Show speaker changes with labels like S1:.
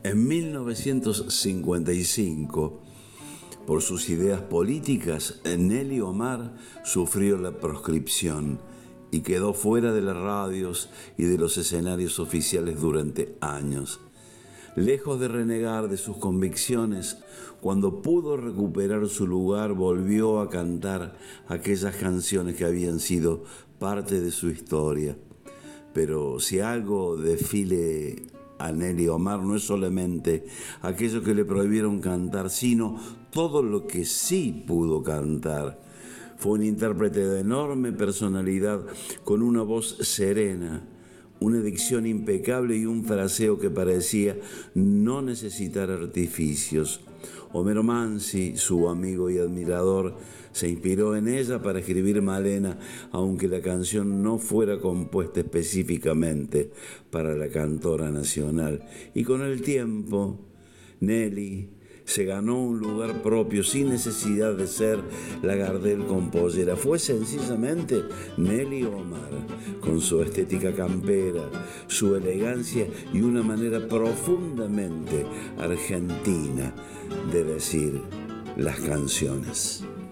S1: En 1955, por sus ideas políticas, Nelly Omar sufrió la proscripción y quedó fuera de las radios y de los escenarios oficiales durante años. Lejos de renegar de sus convicciones, cuando pudo recuperar su lugar, volvió a cantar aquellas canciones que habían sido parte de su historia. Pero si algo define a Nelly Omar no es solamente aquello que le prohibieron cantar, sino todo lo que sí pudo cantar. Fue un intérprete de enorme personalidad, con una voz serena, una dicción impecable y un fraseo que parecía no necesitar artificios. Homero Manzi, su amigo y admirador, se inspiró en ella para escribir Malena, aunque la canción no fuera compuesta específicamente para la cantora nacional. Y con el tiempo, Nelly se ganó un lugar propio sin necesidad de ser la Gardel con pollera. Fue sencillamente Nelly Omar, con su estética campera, su elegancia y una manera profundamente argentina de decir las canciones.